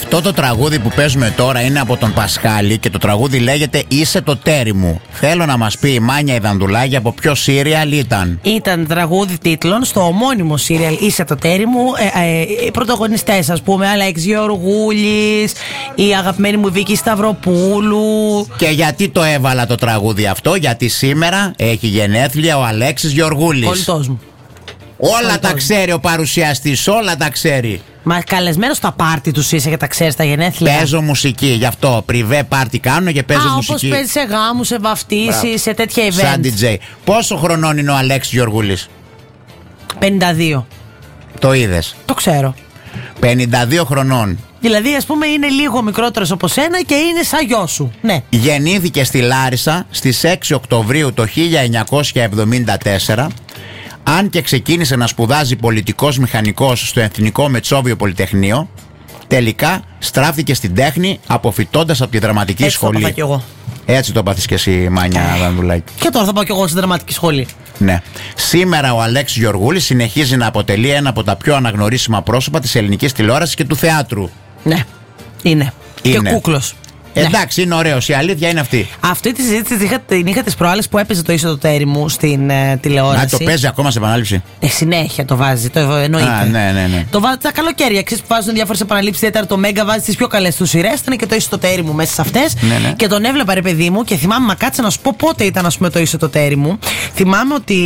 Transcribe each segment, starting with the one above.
Αυτό το τραγούδι που παίζουμε τώρα είναι από τον Πασχάλη και το τραγούδι λέγεται «Είσαι το τέρι μου». Θέλω να μας πει η Μάνια Ιδανδουλάκη από ποιο σύριαλ ήταν. Ήταν τραγούδι τίτλων στο ομώνυμο σύριαλ «Είσαι το τέρι μου». Οι πρωταγωνιστές, ας πούμε, Αλέξης Γεωργούλης, η αγαπημένη μου Βίκη Σταυροπούλου. Και γιατί το έβαλα το τραγούδι αυτό? Γιατί σήμερα έχει γενέθλια ο Αλέξης Γεωργούλης. Κολλητός μου. Όλα τα ξέρει ο παρουσιαστής, όλα τα ξέρει. Μα καλεσμένο στα πάρτι του είσαι και τα ξέρει τα γενέθλια. Παίζω μουσική, γι' αυτό πριβέ πάρτι κάνουν και παίζω μουσική. Όπως παίζει σε γάμους, σε βαφτίσεις, σε τέτοια event. Σαν DJ. Πόσο χρονών είναι ο Αλέξης Γεωργούλης? 52. Το είδες? Το ξέρω. 52 χρονών. Δηλαδή, ας πούμε, είναι λίγο μικρότερος από σένα και είναι σαν γιο σου. Ναι. Γεννήθηκε στη Λάρισα στις 6 Οκτωβρίου το 1974. Αν και ξεκίνησε να σπουδάζει πολιτικός μηχανικός στο Εθνικό Μετσόβιο Πολυτεχνείο, τελικά στράφηκε στην τέχνη αποφυτώντας από τη δραματική Έτσι σχολή. Το είπα κι εγώ. Έτσι το πάθεις και εσύ, Μάνια Ιδανδουλάκη. Και τώρα θα πάω κι εγώ στην δραματική σχολή. Ναι. Σήμερα ο Αλέξης Γεωργούλης συνεχίζει να αποτελεί ένα από τα πιο αναγνωρίσιμα πρόσωπα της ελληνικής τηλεόρασης και του θεάτρου. Ναι. Είναι. Και κούκλος. Εντάξει, είναι ωραίος. Η αλήθεια είναι αυτή. Αυτή τη συζήτηση την είχα τις προάλλες που έπαιζε το «Είσαι το τέρι μου» στην τηλεόραση. Να το παίζει ακόμα σε επανάληψη. Συνέχεια το βάζει, το εννοείται. Ναι. Το βάζει τα καλοκαίρια. Ξέρεις που βάζουν διάφορες επαναλήψεις. Ιδιαίτερα το Μέγκα βάζει τις πιο καλές του σειρές. Ήταν και το «Είσαι το τέρι μου» μέσα σε αυτές. Ναι. Και τον έβλεπα, ρε παιδί μου, και θυμάμαι, μα κάτσε να σου πω πότε ήταν, ας πούμε, το «Είσαι το τέρι μου». Θυμάμαι ότι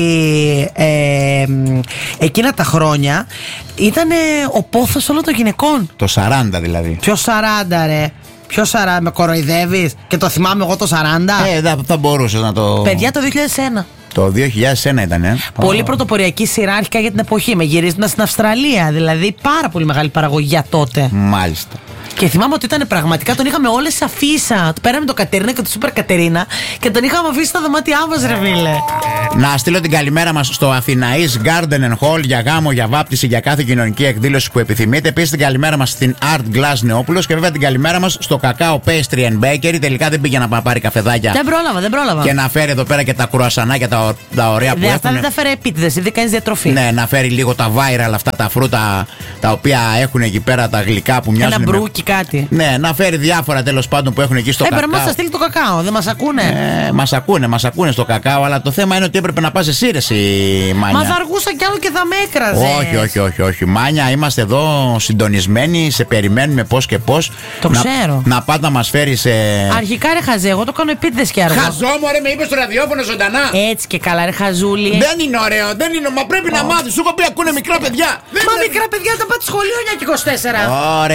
εκείνα τα χρόνια ήταν ο πόθος όλων των γυναικών. Το 40 δηλαδή. Ποιο 40, ρε? Ποιο 40, με κοροϊδεύεις? Και το θυμάμαι εγώ το 40. Θα μπορούσες να το. Παιδιά, το 2001. Το 2001 ήταν, Πολύ πρωτοποριακή σειρά αρχικά για την εποχή. Με γυρίζοντα στην Αυστραλία. Δηλαδή, πάρα πολύ μεγάλη παραγωγή για τότε. Μάλιστα. Και θυμάμαι ότι ήταν πραγματικά, τον είχαμε όλες σε αφίσα. Πέραμε το Κατερίνα και το Σούπερ Κατερίνα και τον είχαμε αφήσει στα δωμάτια μας, ρε φίλε. Να στείλω την καλημέρα μας στο Αθηναής Garden and Hall για γάμο, για βάπτιση, για κάθε κοινωνική εκδήλωση που επιθυμείτε. Επίσης την καλημέρα μας στην Art Glass Νεόπουλος και βέβαια την καλημέρα μας στο Cacao Pastry and Bakery. Τελικά δεν πήγε να πάρει καφεδάκια. Δεν πρόλαβα. Και να φέρει εδώ πέρα και τα κρουασανάκια τα ωραία που έχουν. Αυτά δεν τα φέρει επίτηδες, δεν κάνεις διατροφή. Ναι, να φέρει λίγο τα viral αυτά τα φρούτα τα οποία έχουν εκεί πέρα, τα γλυκά που μοιάζουν. Ένα μπρούκι, κάτι. Ναι, να φέρει διάφορα τέλος πάντων που έχουν εκεί στο Κακάο. Πρέπει να μας στείλει το Κακάο, δεν μας ακούνε. Μας ακούνε στο Κακάο, αλλά το θέμα είναι ότι έπρεπε να πας εσύ, ρε Μάνια. Μα θα αργούσα κι άλλο και θα με έκραζε. Όχι. Μάνια, είμαστε εδώ συντονισμένοι, σε περιμένουμε πώς και πώς. Το ξέρω. Να πάτε να μας φέρεις. Αρχικά, ρε χαζέ, εγώ το κάνω επίτηδες και αργό. Χαζό, μωρέ, με είπες στο ραδιόφωνο ζωντανά. Έτσι και καλά, ρε χαζούλη. Δεν είναι ωραίο, δεν είναι. Μα πρέπει να μάθεις. Σου έχω πει ακούνε μικρά παιδιά. Μα μικρά παιδιά τα πάτε σχολείο 9 και 24. Ωραία.